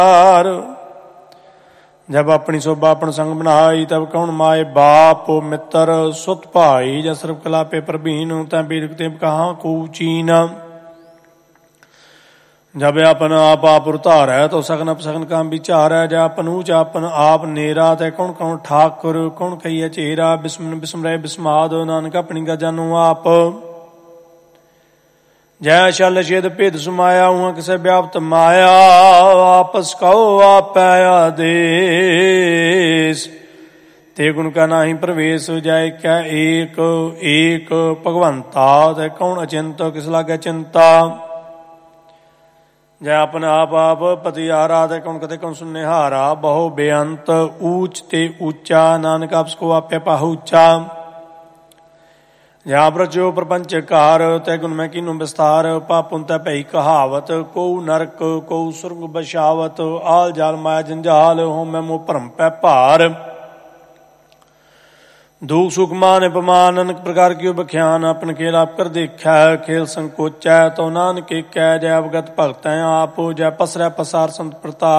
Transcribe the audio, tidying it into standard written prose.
जब अपनी शोभा अपन संग बनाई तब कौन माए बाप मित्र सुत भाई। जब सर्व कलापे प्रवीण तै बीरक ते कहाँ को चीन। जब अपन आप उतार है तो सगन अपसगन काम विचार है। जब अपन ऊंच अपन आप नेरा तै कौन कौन ठाकुर कौन कहिए चेहरा। बिस्म बिस्म रहे बिस्माद नानक अपनी गजानु आप। जय शल छेद भेद सुमाया उहाँ किसे व्याप्त माया। आपस कहो आप आदेश ते गुण का नाही प्रवेश। जय क्या एक एक भगवंता तै कौन अचिंत किस लागे चिंता। जय अपन आप पति हारा तै कौन कते कौन सुनने हारा। बहु बेअंत ऊंच ते ऊंचा नानक आपसको आपे पाहुचा। जहाँ ब्रजो प्रपंच कार तै गुण में कीनु विस्तार। पापुन तै भई कहावत को नरक को सुरग बशावत। आल जाल माया जंजाल हो मैं मोह भरम पै भार। दुख सुख मान अपमान अनेक प्रकार की बख्यान। अपन खेल आप कर देखा खेल संकोच तो नानक कै। जय अवगत भगत आप जय पसरै पसार संत प्रताप।